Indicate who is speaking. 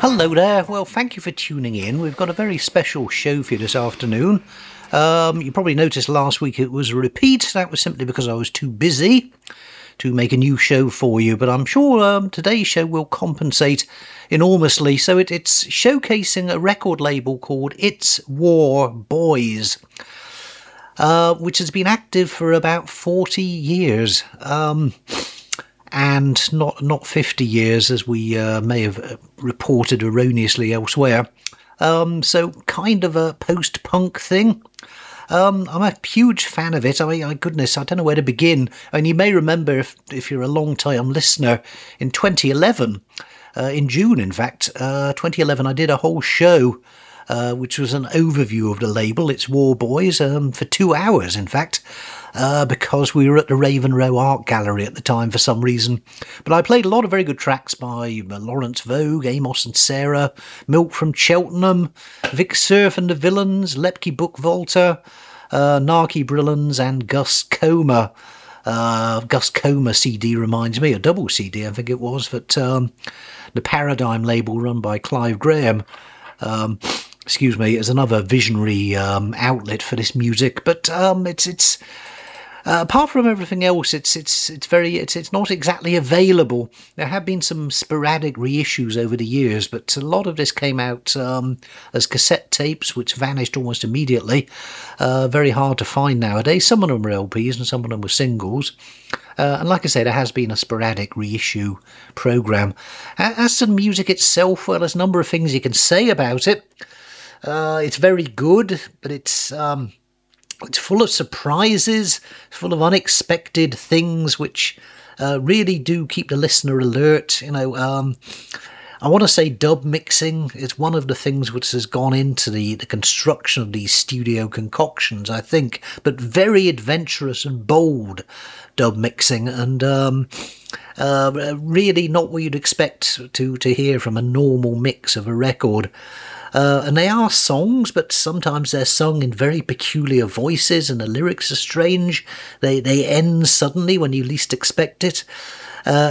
Speaker 1: Hello there. Well, thank you for tuning in. We've got a very special show for you this afternoon. You probably noticed last week it was a repeat. That was simply because I was too busy to make a new show for you. But I'm sure today's show will compensate enormously. So it's showcasing a record label called It's War Boys, which has been active for about 40 years. And not 50 years, as we may have reported erroneously elsewhere. So kind of a post-punk thing. I'm a huge fan of it. I mean, my goodness, I don't know where to begin. I mean, you may remember, if you're a long-time listener, in 2011, in June, in fact, 2011, I did a whole show, which was an overview of the label, It's War Boys, for 2 hours, in fact. Because we were at the Raven Row Art Gallery at the time for some reason. But I played a lot of very good tracks by Lawrence Vogue, Amos and Sarah, Milk from Cheltenham, Vic Cerf and the Villains, Lepke Bookvolter, Narky Brillans and Gus Coma. Gus Coma CD reminds me, a double CD I think it was, but the Paradigm label run by Clive Graham. Is another visionary outlet for this music, but it's apart from everything else, it's not exactly available. There have been some sporadic reissues over the years, but a lot of this came out as cassette tapes, which vanished almost immediately. Very hard to find nowadays. Some of them were LPs and some of them were singles. And like I say, there has been a sporadic reissue programme. As to the music itself, well, there's a number of things you can say about it. It's very good, but it's full of surprises, full of unexpected things which really do keep the listener alert. I want to say dub mixing is one of the things which has gone into the construction of these studio concoctions, I think, but very adventurous and bold dub mixing, and really not what you'd expect to hear from a normal mix of a record. And they are songs, but sometimes they're sung in very peculiar voices and the lyrics are strange. They end suddenly when you least expect it.